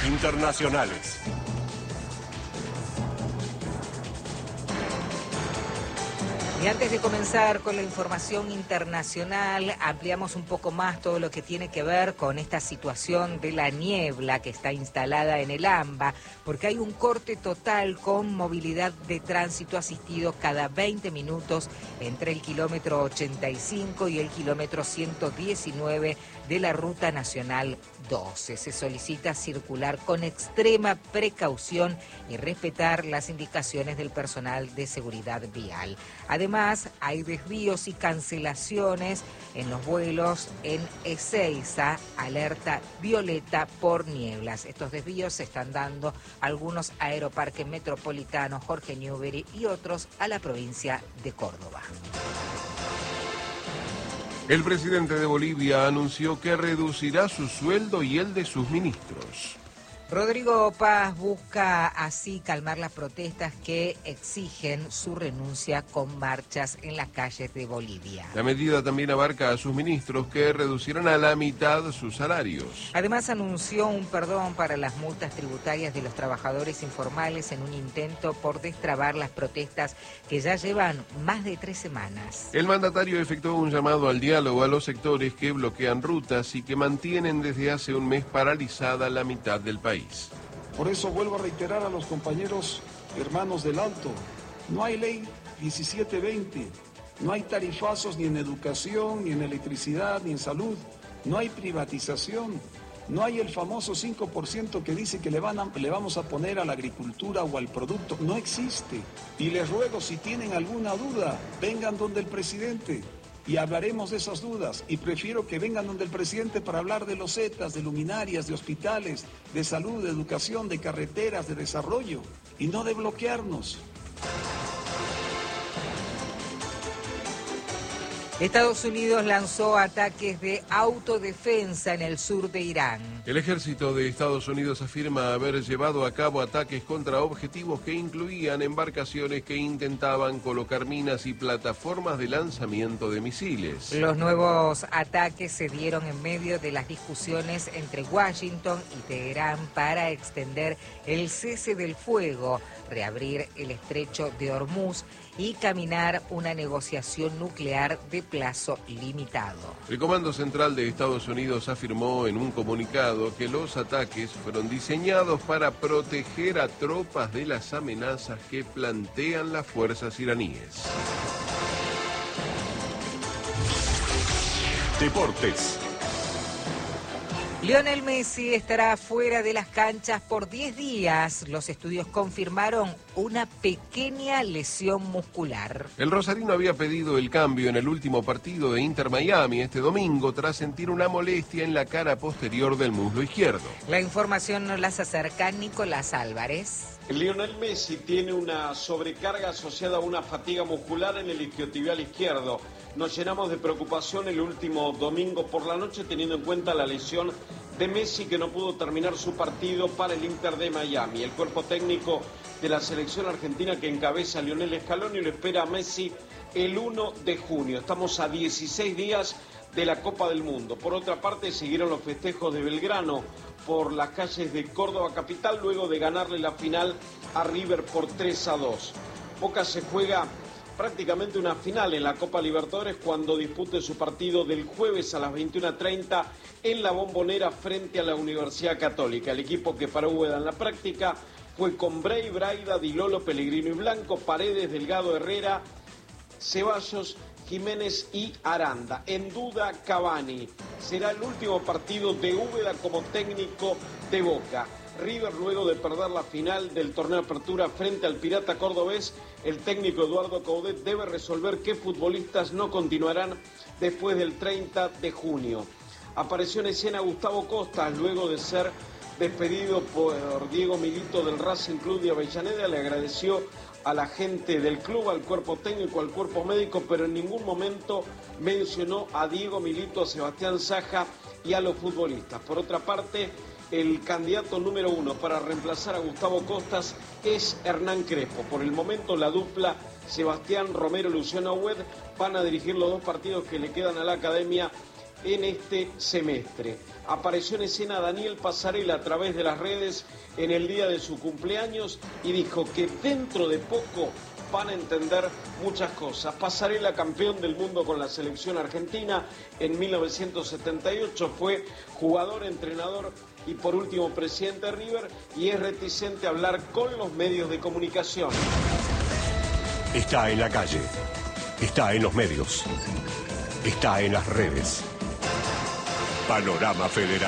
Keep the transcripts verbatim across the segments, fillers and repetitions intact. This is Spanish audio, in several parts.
internacionales. Y antes de comenzar con la información internacional, ampliamos un poco más todo lo que tiene que ver con esta situación de la niebla que está instalada en el AMBA, porque hay un corte total con movilidad de tránsito asistido cada veinte minutos entre el kilómetro ochenta y cinco y el kilómetro ciento diecinueve de la Ruta Nacional doce. Se solicita circular con extrema precaución y respetar las indicaciones del personal de seguridad vial. Además, hay desvíos y cancelaciones en los vuelos en Ezeiza, alerta violeta por nieblas. Estos desvíos se están dando algunos a Aeroparque Metropolitano, Jorge Newbery y otros a la provincia de Córdoba. El presidente de Bolivia anunció que reducirá su sueldo y el de sus ministros. Rodrigo Paz busca así calmar las protestas que exigen su renuncia con marchas en las calles de Bolivia. La medida también abarca a sus ministros, que reducirán a la mitad sus salarios. Además anunció un perdón para las multas tributarias de los trabajadores informales en un intento por destrabar las protestas que ya llevan más de tres semanas. El mandatario efectuó un llamado al diálogo a los sectores que bloquean rutas y que mantienen desde hace un mes paralizada la mitad del país. Por eso vuelvo a reiterar a los compañeros hermanos del Alto, no hay ley diecisiete veinte, no hay tarifazos ni en educación, ni en electricidad, ni en salud, no hay privatización, no hay el famoso cinco por ciento que dice que le, van a, le vamos a poner a la agricultura o al producto, no existe. Y les ruego, si tienen alguna duda, vengan donde el presidente. Y hablaremos de esas dudas, y prefiero que vengan donde el presidente para hablar de losetas, de luminarias, de hospitales, de salud, de educación, de carreteras, de desarrollo, y no de bloquearnos. Estados Unidos lanzó ataques de autodefensa en el sur de Irán. El ejército de Estados Unidos afirma haber llevado a cabo ataques contra objetivos que incluían embarcaciones que intentaban colocar minas y plataformas de lanzamiento de misiles. Los nuevos ataques se dieron en medio de las discusiones entre Washington y Teherán para extender el cese del fuego, reabrir el estrecho de Hormuz y caminar una negociación nuclear de plazo limitado. El Comando Central de Estados Unidos afirmó en un comunicado que los ataques fueron diseñados para proteger a tropas de las amenazas que plantean las fuerzas iraníes. Deportes. Lionel Messi estará fuera de las canchas por diez días. Los estudios confirmaron una pequeña lesión muscular. El rosarino había pedido el cambio en el último partido de Inter Miami este domingo tras sentir una molestia en la cara posterior del muslo izquierdo. La información nos las acerca Nicolás Álvarez. Lionel Messi tiene una sobrecarga asociada a una fatiga muscular en el isquiotibial izquierdo. Nos llenamos de preocupación el último domingo por la noche, teniendo en cuenta la lesión de Messi, que no pudo terminar su partido para el Inter de Miami. El cuerpo técnico de la selección argentina que encabeza Lionel Scaloni lo espera a Messi el uno de junio. Estamos a dieciséis días de la Copa del Mundo. Por otra parte, siguieron los festejos de Belgrano por las calles de Córdoba capital luego de ganarle la final a River por tres a dos. Boca se juega prácticamente una final en la Copa Libertadores cuando dispute su partido del jueves a las veintiuna treinta en la Bombonera frente a la Universidad Católica. El equipo que para Úbeda en la práctica fue con Bray, Braida, Di Lolo, Pellegrino y Blanco, Paredes, Delgado, Herrera, Ceballos, Jiménez y Aranda. En duda Cavani. Será el último partido de Úbeda como técnico de Boca. River, luego de perder la final del torneo de apertura frente al Pirata Cordobés, el técnico Eduardo Coudet debe resolver qué futbolistas no continuarán después del treinta de junio. Apareció en escena Gustavo Costas luego de ser despedido por Diego Milito del Racing Club de Avellaneda. Le agradeció a la gente del club, al cuerpo técnico, al cuerpo médico, pero en ningún momento mencionó a Diego Milito, a Sebastián Saja y a los futbolistas. Por otra parte, el candidato número uno para reemplazar a Gustavo Costas es Hernán Crespo. Por el momento la dupla Sebastián Romero, Luciano Hued van a dirigir los dos partidos que le quedan a la academia en este semestre. Apareció en escena Daniel Passarella a través de las redes en el día de su cumpleaños y dijo que dentro de poco van a entender muchas cosas. Passarella, campeón del mundo con la selección argentina en mil novecientos setenta y ocho, fue jugador, entrenador y por último presidente de River, y es reticente a hablar con los medios de comunicación. Está en la calle, está en los medios, está en las redes. Panorama Federal.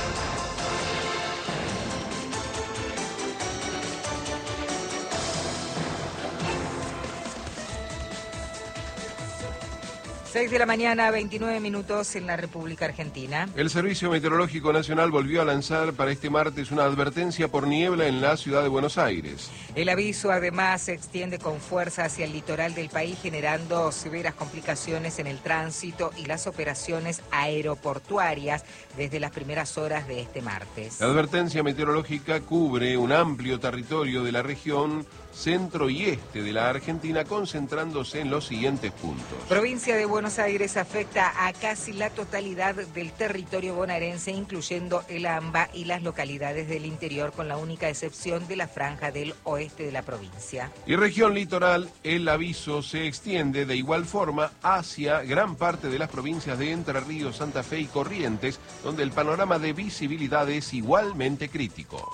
seis de la mañana, veintinueve minutos en la República Argentina. El Servicio Meteorológico Nacional volvió a lanzar para este martes una advertencia por niebla en la ciudad de Buenos Aires. El aviso además se extiende con fuerza hacia el litoral del país, generando severas complicaciones en el tránsito y las operaciones aeroportuarias desde las primeras horas de este martes. La advertencia meteorológica cubre un amplio territorio de la región centro y este de la Argentina, concentrándose en los siguientes puntos. Provincia de Buenos Aires afecta a casi la totalidad del territorio bonaerense, incluyendo el AMBA y las localidades del interior, con la única excepción de la franja del oeste de la provincia. Y región litoral, el aviso se extiende de igual forma hacia gran parte de las provincias de Entre Ríos, Santa Fe y Corrientes, donde el panorama de visibilidad es igualmente crítico.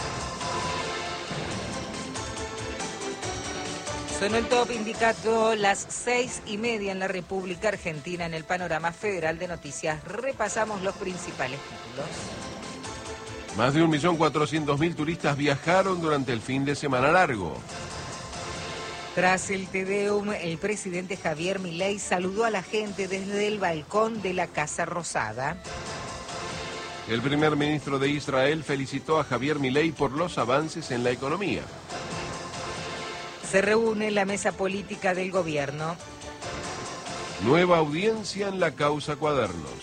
Sonó el top indicado las seis y media en la República Argentina. En el Panorama Federal de Noticias repasamos los principales títulos. Más de un millón cuatrocientos mil turistas viajaron durante el fin de semana largo. Tras el Te Deum, el presidente Javier Milei saludó a la gente desde el balcón de la Casa Rosada. El primer ministro de Israel felicitó a Javier Milei por los avances en la economía. Se reúne la mesa política del gobierno. Nueva audiencia en la causa Cuadernos.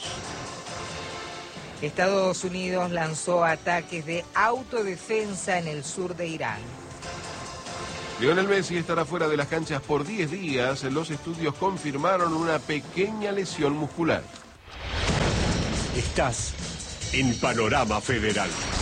Estados Unidos lanzó ataques de autodefensa en el sur de Irán. Lionel Messi estará fuera de las canchas por diez días. Los estudios confirmaron una pequeña lesión muscular. Estás en Panorama Federal.